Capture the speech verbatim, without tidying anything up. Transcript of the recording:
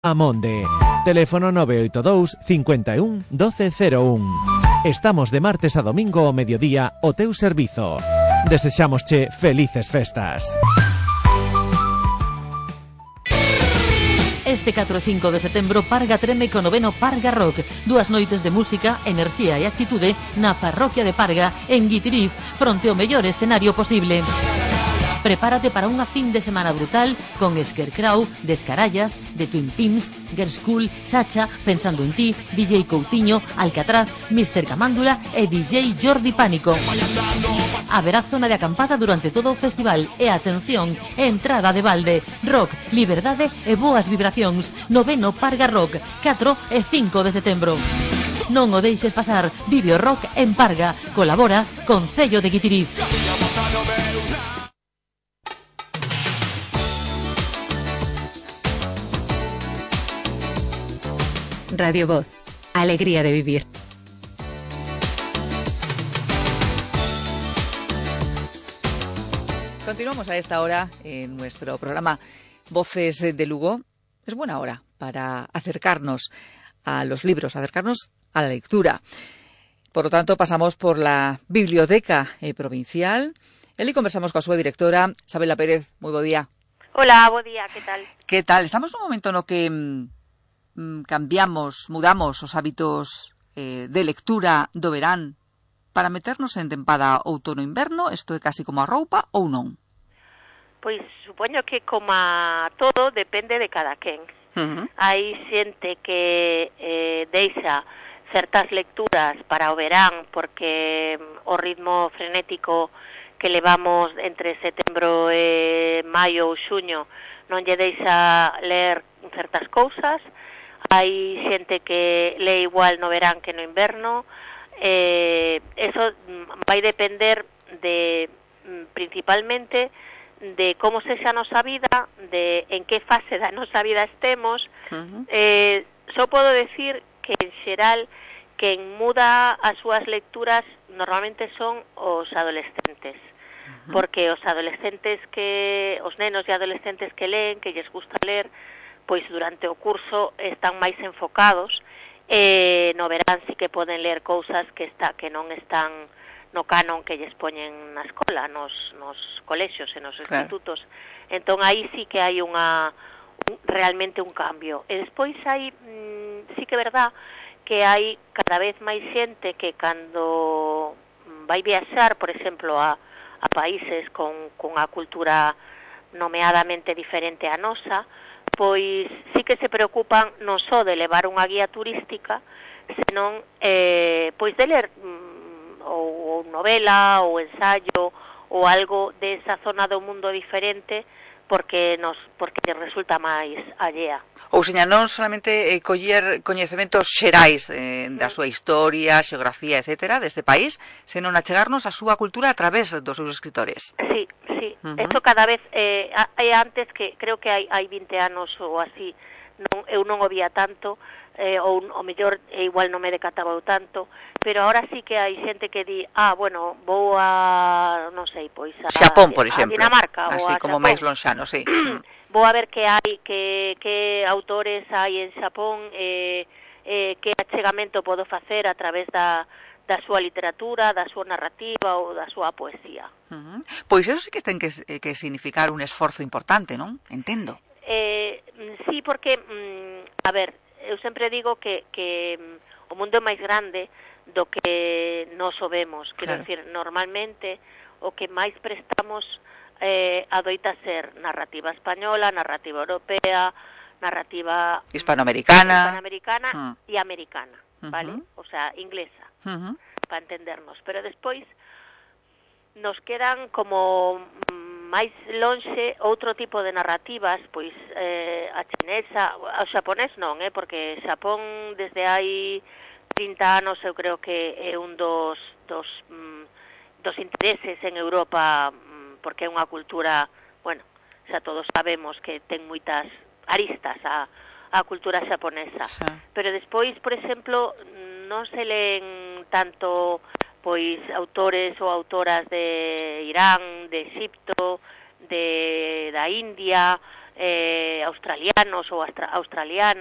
Amonde. Teléfono nove oito dous, cincuenta e un, doce cero un. Estamos de martes a domingo ao mediodía o teu servizo. Desexámosche felices festas. Este catro e cinco de setembro Parga treme co noveno Parga Rock. Dúas noites de música, enerxía e actitude na parroquia de Parga, en Guitiriz, fronte ao mellor escenario posible. Prepárate para unha fin de semana brutal con Scarecrow, Descarallas, The Twin Pimps, Girls School, Sacha, Pensando en ti, D J Coutinho, Alcatraz, mister Camándula e D J Jordi Pánico. Haberá zona de acampada durante todo o festival e, atención, entrada de balde, rock, liberdade e boas vibracións. Noveno Parga Rock, catro e cinco de setembro. Non o deixes pasar, vive o rock en Parga. Colabora Concello de Guitiriz. Radio Voz, alegría de vivir. Continuamos a esta hora en nuestro programa Voces de Lugo. Es buena hora para acercarnos a los libros, acercarnos a la lectura. Por lo tanto, pasamos por la Biblioteca eh, Provincial. E conversamos coa súa directora, Sabela Pérez. Moi bo día. Hola, bo día, que tal? Que tal? Estamos nun momento no que mm, cambiamos, mudamos os hábitos eh, de lectura do verán para meternos en tempada outono-inverno. Isto é casi como a roupa ou non? Pois supoño que como a todo depende de cada quen. Uh-huh. Hai xente que eh, deixa certas lecturas para o verán porque o ritmo frenético que levamos entre setembro e maio ou xuño non lle deixa ler certas cousas. Hai xente que lee igual no verán que no inverno. Eh, eso vai depender de principalmente de como sexa a nosa vida, de en que fase da nosa vida estemos. Uh-huh. Eh, só podo decir que en xeral quen muda as súas lecturas normalmente son os adolescentes. Uh-huh. Porque os adolescentes que os nenos e adolescentes que leen, que lles gusta ler, pois durante o curso están máis enfocados. Eh, no verán sí que poden ler cousas que está que non están no canon que lles poñen na escola, nos, nos colexios e nos institutos. Claro. Entón aí sí que hai unha un, realmente un cambio. E despois hai mm, sí que é verdad que hai cada vez máis xente que cando vai viaxar, por exemplo, a, a países con, con a cultura nomeadamente diferente a nosa, pois sí que se preocupan non só de levar unha guía turística, senón eh, pois de ler mm, ou, ou novela ou ensayo ou algo desa zona do mundo diferente porque nos porque resulta máis allea. Ou seña, non solamente eh, coller coñecementos xerais eh, da súa historia, xeografía, etcétera, deste país, senón achegarnos a súa cultura a través dos seus escritores. Sí, sí. Uh-huh. Esto cada vez eh, hai antes que creo que hai hai vinte anos ou así, non eu non o vía tanto, eh, ou o mellor eh, igual non me decataba tanto, pero ahora sí que hai xente que di, ah, bueno, vou a non sei, pois a Xapón, por exemplo. A Dinamarca así ou a como Xapón. máis lonxano, sí. Vou a ver que hai, que, que autores hai en Xapón, eh, eh, que achegamento podo facer a través da, da súa literatura, da súa narrativa ou da súa poesía. Uh-huh. Pois eso sí que ten que, que significar un esforzo importante, non? Entendo. Eh, sí, porque, mm, a ver, eu sempre digo que, que mm, o mundo é máis grande do que nos o vemos. Quero claro. Decir, normalmente o que máis prestamos eh, adoita ser narrativa española, narrativa europea, narrativa hispanoamericana, hispanoamericana uh. e americana, uh-huh. vale? O sea, inglesa, uh-huh. para entendernos. Pero despois nos quedan como máis lonxe outro tipo de narrativas, pois eh, a chinesa, o xaponés non, eh, porque Xapón desde hai trinta anos eu creo que é un dos dos, mm, dos intereses en Europa, porque é unha cultura, bueno, xa todos sabemos que ten moitas aristas a, a cultura xaponesa. Sí. Pero despois, por exemplo, non se leen tanto pois autores ou autoras de Irán, de Egipto, de da India, eh, australianos ou austra australianas,